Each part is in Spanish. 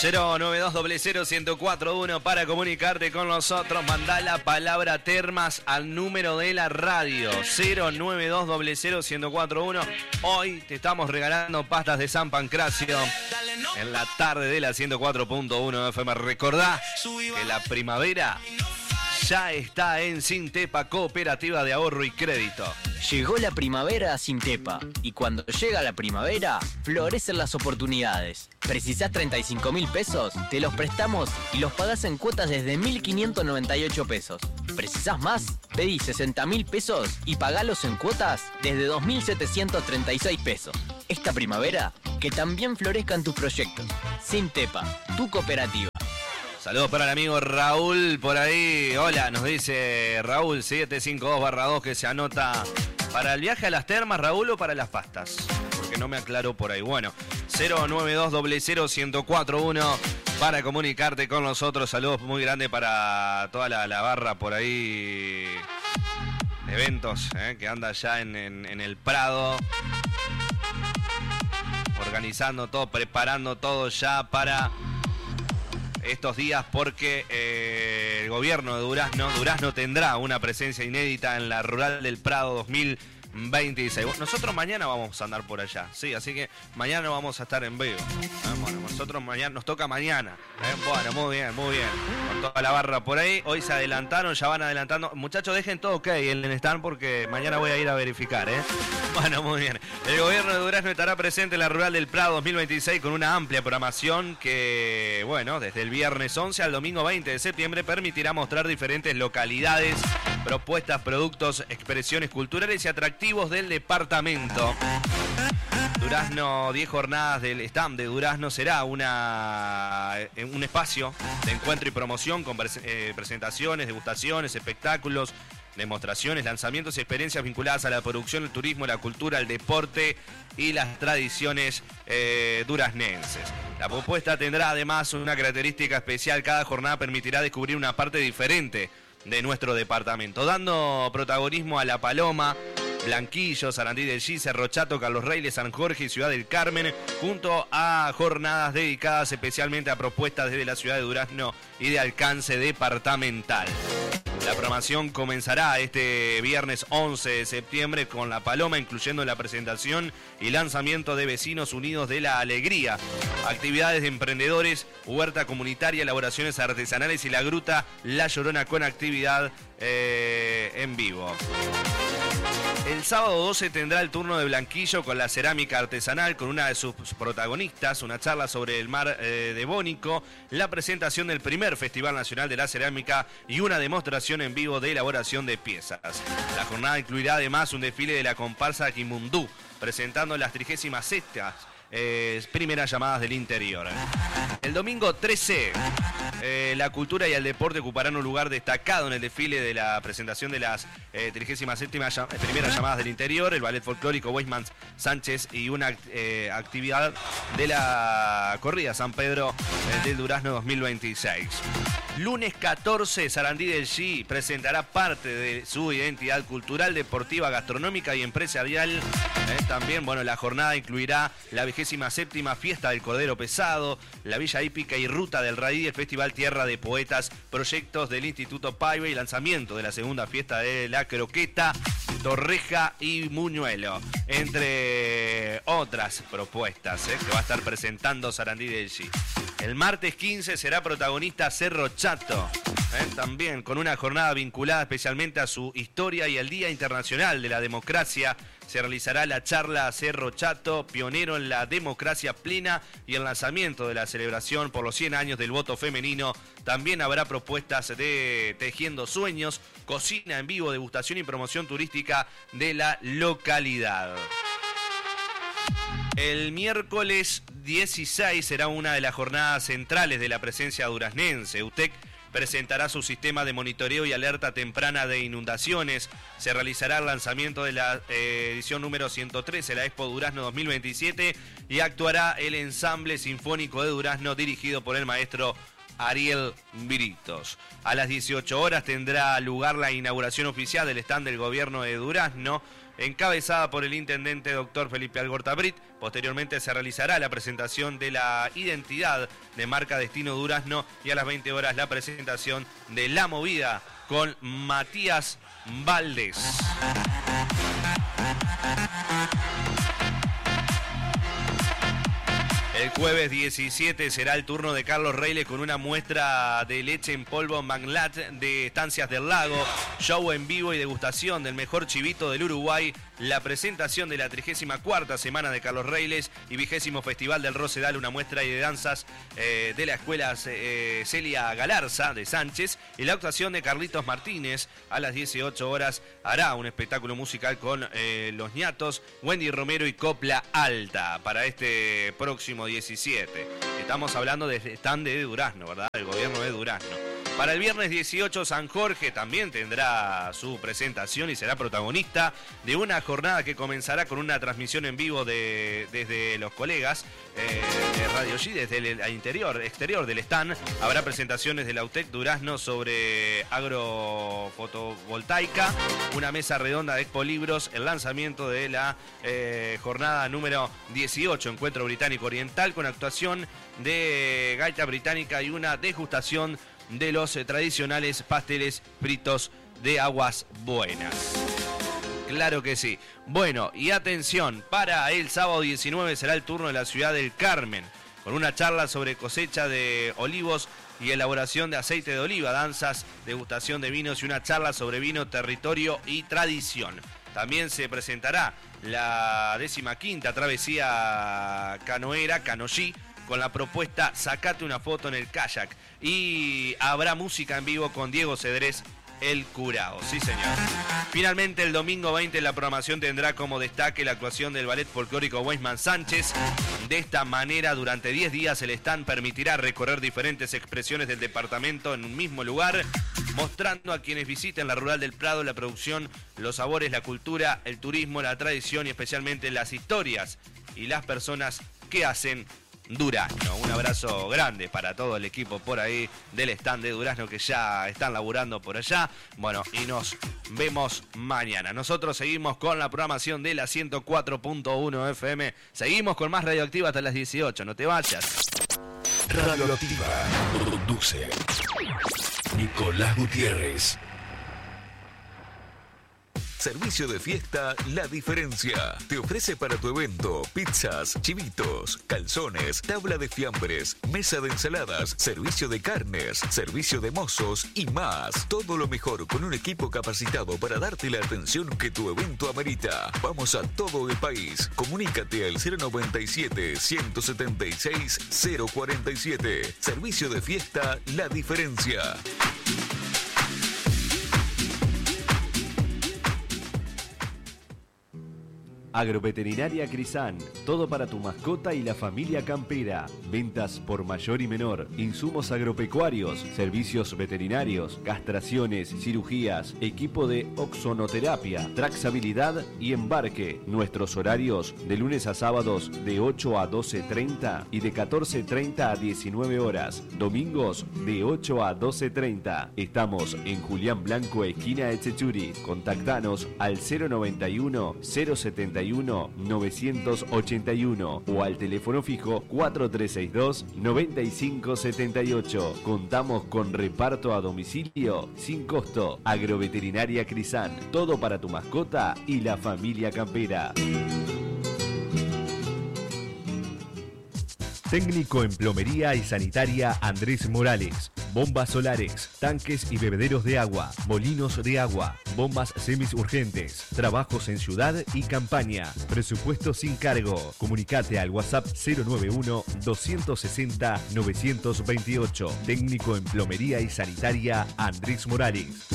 092001041 para comunicarte con nosotros. Mandá la palabra termas al número de la radio 092001041. Hoy te estamos regalando pastas de San Pancracio en la tarde de la 104.1 FM. Recordá que la primavera ya está en Sintepa, Cooperativa de Ahorro y Crédito. Llegó la primavera a Sintepa y cuando llega la primavera, florecen las oportunidades. ¿Precisás 35.000 pesos? Te los prestamos y los pagás en cuotas desde 1.598 pesos. ¿Precisás más? Pedí 60.000 pesos y pagalos en cuotas desde 2.736 pesos. Esta primavera, que también florezcan tus proyectos. Sintepa, tu cooperativa. Saludos para el amigo Raúl por ahí. Hola, nos dice Raúl 752/2 que se anota para el viaje a las termas, Raúl, o para las pastas. Porque no me aclaró por ahí. Bueno, 092001041 para comunicarte con nosotros. Saludos muy grandes para toda la barra por ahí de eventos que anda allá en el Prado. Organizando todo, preparando todo ya para estos días porque el gobierno de Durazno tendrá una presencia inédita en la Rural del Prado 2026. Nosotros mañana vamos a andar por allá, sí, así que mañana vamos a estar en vivo. Bueno, nosotros mañana, nos toca mañana. Bueno, muy bien, con toda la barra por ahí. Hoy se adelantaron, ya van adelantando. Muchachos, dejen todo ok en el stand porque mañana voy a ir a verificar, Bueno, muy bien. El gobierno de Durazno estará presente en la Rural del Prado 2026 con una amplia programación que, bueno, desde el viernes 11 al domingo 20 de septiembre permitirá mostrar diferentes localidades, propuestas, productos, expresiones culturales y atractivos del departamento. Durazno, 10 jornadas del stand de Durazno será un espacio de encuentro y promoción con presentaciones, degustaciones, espectáculos, demostraciones, lanzamientos y experiencias vinculadas a la producción, el turismo, la cultura, el deporte y las tradiciones duraznenses. La propuesta tendrá además una característica especial. Cada jornada permitirá descubrir una parte diferente de nuestro departamento, dando protagonismo a La Paloma, Blanquillo, Sarandí del G, Cerro Chato, Carlos Reyes, San Jorge y Ciudad del Carmen, junto a jornadas dedicadas especialmente a propuestas desde la ciudad de Durazno y de alcance departamental. La programación comenzará este viernes 11 de septiembre con La Paloma, incluyendo la presentación y lanzamiento de Vecinos Unidos de la Alegría, actividades de emprendedores, huerta comunitaria, elaboraciones artesanales y la gruta La Llorona con actividad en vivo. El sábado 12 tendrá el turno de Blanquillo con la cerámica artesanal, con una de sus protagonistas, una charla sobre el mar de Bónico, la presentación del primer Festival Nacional de la Cerámica y una demostración en vivo de elaboración de piezas. La jornada incluirá además un desfile de la comparsa Quimundú, presentando las 36ª primeras llamadas del interior. El domingo 13, la cultura y el deporte ocuparán un lugar destacado en el desfile de la presentación de las 37ª primeras llamadas del interior, el ballet folclórico Weisman Sánchez y una actividad de la corrida San Pedro del Durazno 2026. Lunes 14, Sarandí del G presentará parte de su identidad cultural, deportiva, gastronómica y empresarial. También, la jornada incluirá la 27ª Fiesta del Cordero Pesado, la Villa Hípica y Ruta del Raí, el Festival Tierra de Poetas, proyectos del Instituto Paiva y lanzamiento de la segunda fiesta de la Croqueta, Torreja y Muñuelo, entre otras propuestas que va a estar presentando Sarandí del G. El martes 15 será protagonista Cerro Chato, también con una jornada vinculada especialmente a su historia y al Día Internacional de la Democracia. Se realizará la charla Cerro Chato, pionero en la democracia plena, y el lanzamiento de la celebración por los 100 años del voto femenino. También habrá propuestas de Tejiendo Sueños, cocina en vivo, degustación y promoción turística de la localidad. El miércoles 16 será una de las jornadas centrales de la presencia duraznense. UTEC presentará su sistema de monitoreo y alerta temprana de inundaciones. Se realizará el lanzamiento de la edición número 113 de la Expo Durazno 2027 y actuará el ensamble sinfónico de Durazno dirigido por el maestro Ariel Britos. A las 18 horas tendrá lugar la inauguración oficial del stand del gobierno de Durazno. encabezada por el intendente doctor Felipe Algortabrit. Posteriormente se realizará la presentación de la identidad de marca Destino Durazno y a las 20 horas la presentación de La Movida con Matías Valdés. El jueves 17 será el turno de Carlos Reyles con una muestra de leche en polvo Maglat de Estancias del Lago, show en vivo y degustación del mejor chivito del Uruguay, la presentación de la 34ª semana de Carlos Reyles y 20º Festival del Rosedal, una muestra de danzas de la escuela Celia Galarza de Sánchez y la actuación de Carlitos Martínez. A las 18 horas hará un espectáculo musical con Los Ñatos, Wendy Romero y Copla Alta para este próximo 17. Estamos hablando de stand de Durazno, ¿verdad? El gobierno de Durazno. Para el viernes 18, San Jorge también tendrá su presentación y será protagonista de una jornada que comenzará con una transmisión en vivo desde los colegas de Radio G, desde el exterior del stand. Habrá presentaciones de la UTEC Durazno sobre agrofotovoltaica, una mesa redonda de Expo Libros, el lanzamiento de la jornada número 18, Encuentro Británico Oriental, con actuación de gaita británica y una degustación de los tradicionales pasteles fritos de Aguas Buenas. Claro que sí. Bueno, y atención, para el sábado 19 será el turno de la ciudad del Carmen, con una charla sobre cosecha de olivos y elaboración de aceite de oliva, danzas, degustación de vinos y una charla sobre vino, territorio y tradición. También se presentará la 15ª travesía canoera, Canoyí, con la propuesta Sacate una foto en el kayak. Y habrá música en vivo con Diego Cedrés, el curao. Sí, señor. Finalmente, el domingo 20 la programación tendrá como destaque la actuación del ballet folclórico Weisman Sánchez. De esta manera, durante 10 días el stand permitirá recorrer diferentes expresiones del departamento en un mismo lugar, mostrando a quienes visiten la Rural del Prado la producción, los sabores, la cultura, el turismo, la tradición y especialmente las historias y las personas que hacen Durazno. Un abrazo grande para todo el equipo por ahí del stand de Durazno que ya están laburando por allá. Bueno, y nos vemos mañana. Nosotros seguimos con la programación de la 104.1 FM. Seguimos con más Radioactiva hasta las 18. No te vayas. Radioactiva produce Nicolás Gutiérrez. Servicio de fiesta La Diferencia. Te ofrece para tu evento pizzas, chivitos, calzones, tabla de fiambres, mesa de ensaladas, servicio de carnes, servicio de mozos y más. Todo lo mejor con un equipo capacitado para darte la atención que tu evento amerita. Vamos a todo el país. Comunícate al 097-176-047. Servicio de fiesta La Diferencia. Agroveterinaria Crisán, todo para tu mascota y la familia campera. Ventas por mayor y menor, insumos agropecuarios, servicios veterinarios, castraciones, cirugías, equipo de oxonoterapia, traxabilidad y embarque. Nuestros horarios de lunes a sábados de 8 a 12:30 y de 14:30 a 19 horas. Domingos de 8 a 12:30. Estamos en Julián Blanco, esquina Echechuri. Contactanos al 091 071 981 o al teléfono fijo 4362 9578. Contamos con reparto a domicilio sin costo. Agroveterinaria Crisán, todo para tu mascota y la familia campera. Técnico en plomería y sanitaria Andrés Morales. Bombas solares, tanques y bebederos de agua, molinos de agua, bombas semiurgentes, trabajos en ciudad y campaña. Presupuesto sin cargo. Comunicate al WhatsApp 091-260-928. Técnico en plomería y sanitaria Andrés Morales.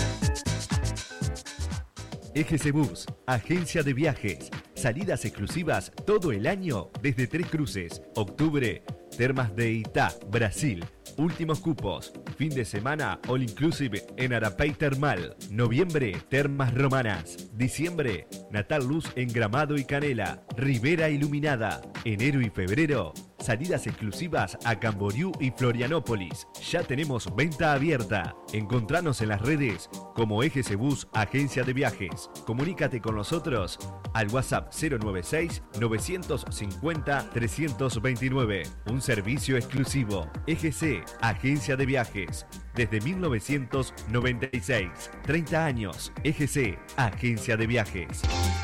EGC Bus, agencia de viajes. Salidas exclusivas todo el año desde Tres Cruces. Octubre, Termas de Itá, Brasil. Últimos cupos. Fin de semana all inclusive en Arapey Termal. Noviembre, Termas Romanas. Diciembre, Natal Luz en Gramado y Canela. Ribera iluminada. Enero y febrero, salidas exclusivas a Camboriú y Florianópolis. Ya tenemos venta abierta. Encontranos en las redes como EGC Bus Agencia de Viajes. Comunícate con nosotros al WhatsApp 096-950-329. Un servicio exclusivo. EGC Agencia de Viajes. Desde 1996. 30 años. EGC Agencia de Viajes.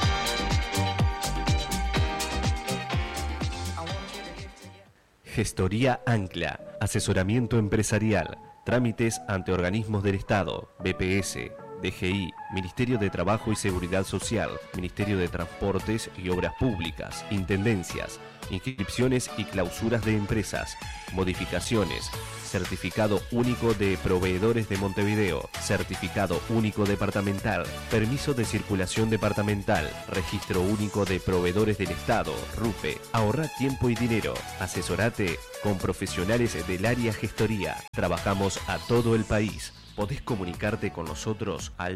Gestoría Ancla, asesoramiento empresarial, trámites ante organismos del Estado, BPS, DGI, Ministerio de Trabajo y Seguridad Social, Ministerio de Transportes y Obras Públicas, Intendencias, inscripciones y clausuras de empresas, modificaciones, certificado único de proveedores de Montevideo, certificado único departamental, permiso de circulación departamental, registro único de proveedores del Estado, RUPE. Ahorra tiempo y dinero. Asesorate con profesionales del área gestoría. Trabajamos a todo el país. Podés comunicarte con nosotros al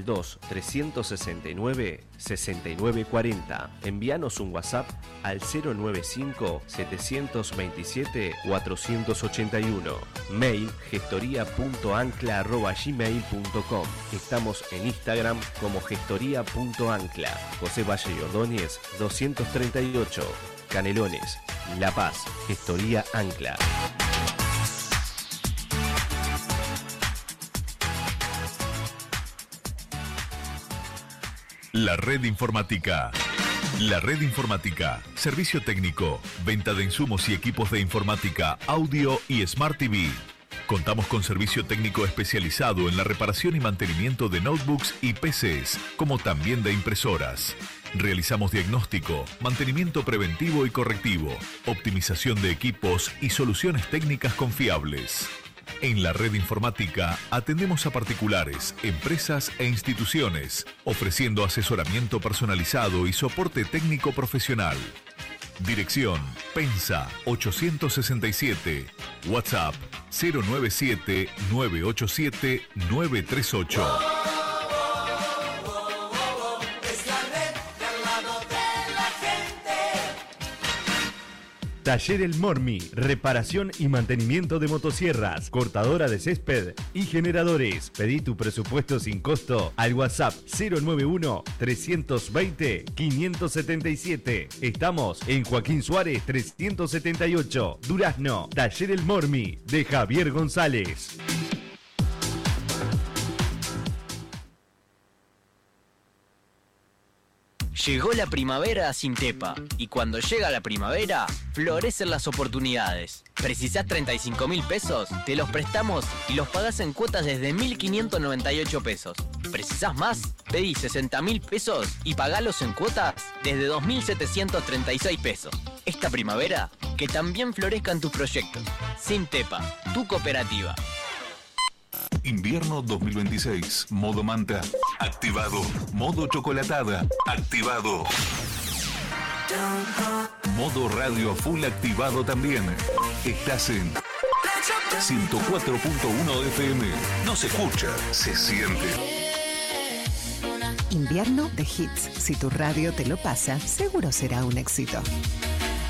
2-369-6940. Envíanos un WhatsApp al 095-727-481. Mail gestoría.ancla@gmail.com. Estamos en Instagram como gestoría.ancla. José Valle y Ordóñez 238. Canelones, La Paz. Gestoría Ancla. La Red Informática. La Red Informática. Servicio técnico, venta de insumos y equipos de informática, audio y Smart TV. Contamos con servicio técnico especializado en la reparación y mantenimiento de notebooks y PCs, como también de impresoras. Realizamos diagnóstico, mantenimiento preventivo y correctivo, optimización de equipos y soluciones técnicas confiables. En la Red Informática atendemos a particulares, empresas e instituciones, ofreciendo asesoramiento personalizado y soporte técnico profesional. Dirección: Pensa 867. WhatsApp 097-987-938. Taller El Mormi, reparación y mantenimiento de motosierras, cortadora de césped y generadores. Pedí tu presupuesto sin costo al WhatsApp 091-320-577. Estamos en Joaquín Suárez 378, Durazno. Taller El Mormi, de Javier González. Llegó la primavera a Sintepa y cuando llega la primavera, florecen las oportunidades. ¿Precisás 35.000 pesos? Te los prestamos y los pagás en cuotas desde 1.598 pesos. ¿Precisás más? Pedí 60.000 pesos y pagalos en cuotas desde 2.736 pesos. Esta primavera, que también florezcan tus proyectos. Sintepa, tu cooperativa. Invierno 2026. Modo manta. Activado. Modo chocolatada. Activado. Modo radio full activado también. Estás en 104.1 FM. No se escucha, se siente. Invierno de hits. Si tu radio te lo pasa, seguro será un éxito.